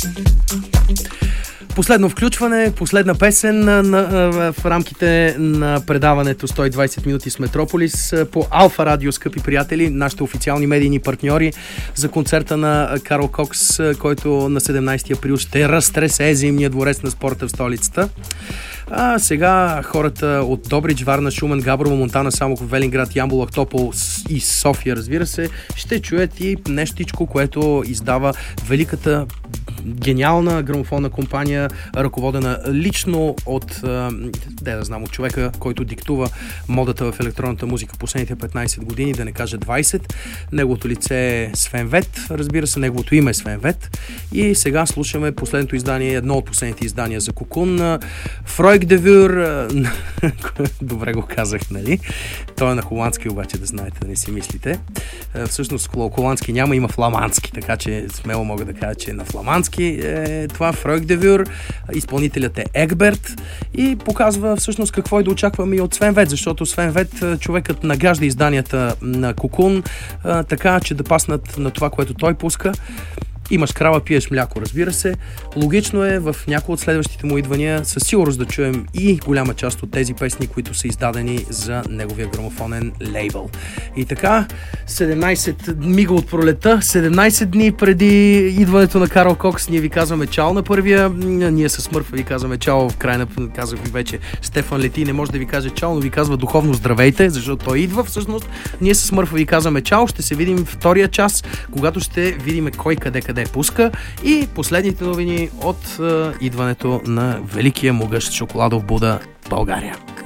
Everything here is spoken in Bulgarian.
Последно включване, последна песен в рамките на предаването 120 минути с Метрополис по Алфа Радио, скъпи приятели, нашите официални медийни партньори за концерта на Карл Кокс, който на 17 април ще разтресе Зимния дворец на спорта в столицата. А сега хората от Добрич, Варна, Шумен, Габрово, Монтана, Самоков, Велинград, Ямбол, Ахтопол и София, разбира се, ще чуят и нещичко, което издава великата гениална грамофонна компания, ръководена лично от от човека, който диктува модата в електронната музика последните 15 години, да не кажа 20. Неговото лице е Свен Вет, разбира се, неговото име е Свен Вет. И сега слушаме последното издание, едно от последните издания за Кокун, Фройк де Вюр. Добре го казах, нали? Той е на холандски, обаче да знаете, да не си мислите. Всъщност холандски няма, има фламандски, така че смело мога да кажа, че е на фламандски. Това Фройк де Вюр, изпълнителят е Егберт и показва всъщност какво е да очакваме и от Свен Вет, защото Свен Вет, човекът нагажда изданията на Кокун, така че да паснат на това, което той пуска. Имаш крава, пиеш мляко, разбира се. Логично е в някои от следващите му идвания със сигурност да чуем и голяма част от тези песни, които са издадени за неговия грамофонен лейбъл. И така, 17 мига от пролета, 17 дни преди идването на Карл Кокс, ние ви казваме чао на първия, ние с Смърфа ви казваме чао, в крайна казах ви вече, Стефан лети, не може да ви каже чао, но ви казва духовно здравейте, защото той идва всъщност. Ние с Смърфа ви казваме чао, ще се видим втория час, когато ще видим кой къде пуска и последните новини от идването на великия могъщ шоколадов Буда България.